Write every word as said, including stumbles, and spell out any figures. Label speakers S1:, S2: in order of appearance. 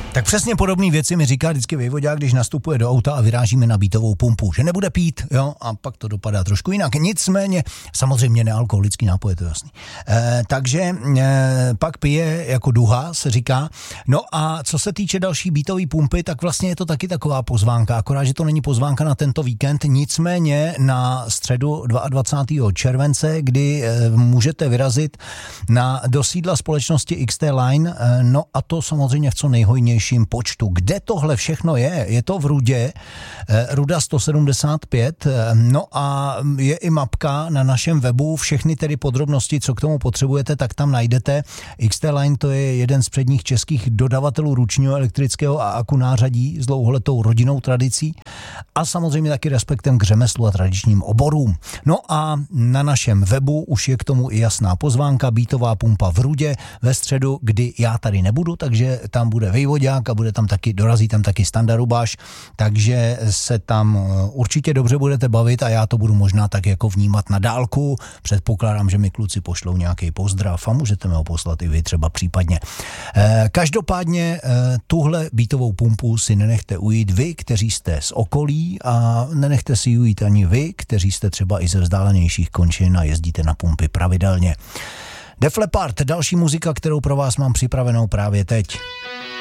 S1: Tak přesně podobné věci mi říká vždycky Vejvodák, když nastupuje do auta a vyrážíme na bytovou pumpu, že nebude pít, jo, a pak to dopadá trošku jinak. Nicméně, samozřejmě nealkoholický nápoj, je to jasný. E, takže e, pak pije jako duha, se říká. No a co se týče další bytové pumpy, tak vlastně je to taky taková pozvánka, akorát, že to není pozvánka na tento víkend, nicméně na středu dvacátého druhého července, kdy e, můžete vyrazit na, do sídla společnosti X T Line, e, no a to samozřejmě v co nejhojnější počtu. Kde tohle všechno je? Je to v Rudě, Ruda sto sedmdesát pět, no a je i mapka na našem webu, všechny tedy podrobnosti, co k tomu potřebujete, tak tam najdete. X T Line to je jeden z předních českých dodavatelů ručního elektrického a aku nářadí s dlouholetou rodinnou tradicí a samozřejmě taky respektem k řemeslu a tradičním oborům. No a na našem webu už je k tomu i jasná pozvánka, bytová pumpa v Rudě ve středu, kdy já tady nebudu, takže tam bude Vejvodák a bude tam taky, dorazí tam taky Standa Rubáš, takže se tam určitě dobře budete bavit a já to budu možná tak jako vnímat na dálku. Předpokládám, že mi kluci pošlou nějaký pozdrav a můžete mi ho poslat i vy třeba případně. Každopádně tuhle bytovou pumpu si nenechte ujít vy, kteří jste z okolí a nenechte si ujít ani vy, kteří jste třeba i ze vzdálenějších končin a jezdíte na pumpy pravidelně. Def Leppard, další muzika, kterou pro vás mám připravenou právě teď.